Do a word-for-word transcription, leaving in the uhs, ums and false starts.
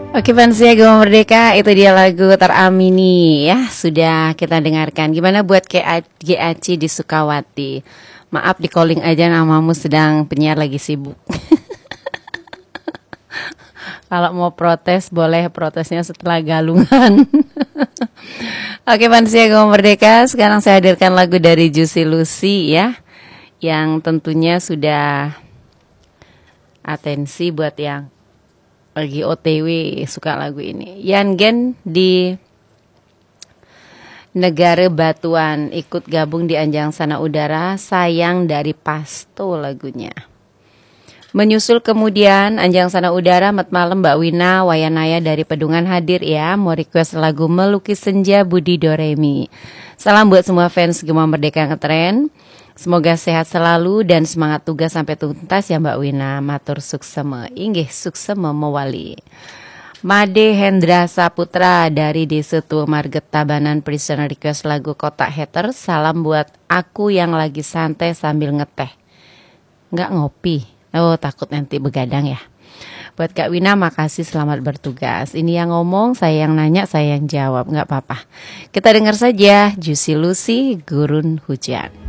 Oke Fansia Gema Merdeka, itu dia lagu Teramini ya, sudah kita dengarkan. Gimana buat G A C di Sukawati? Maaf di calling aja, namamu sedang penyiar lagi sibuk. Kalau mau protes boleh, protesnya setelah galungan. Oke Fansia Gema Merdeka, sekarang saya hadirkan lagu dari Juicy Lucy ya, yang tentunya sudah atensi buat yang lagi O T W suka lagu ini. Yan Gen di Negara Batuan ikut gabung di Anjang Sana Udara, Sayang dari Pasto lagunya. Menyusul kemudian Anjang Sana Udara, Mat Malam Mbak Wina, Wayanaya dari Pedungan hadir ya, mau request lagu Melukis Senja Budi Doremi. Salam buat semua fans Gema Merdeka Ngetren. Semoga sehat selalu dan semangat tugas sampai tuntas ya Mbak Wina. Matur sukseme, inggih sukseme mewali. Made Hendra Saputra dari Desa Tua Marget Tabanan Prisoner request lagu Kotak Hater. Salam buat aku yang lagi santai sambil ngeteh. Nggak ngopi. Oh takut nanti begadang ya. Buat Kak Wina makasih, selamat bertugas. Ini yang ngomong, saya yang nanya, saya yang jawab. Nggak apa-apa. Kita dengar saja Juicy Lucy, Gurun Hujan.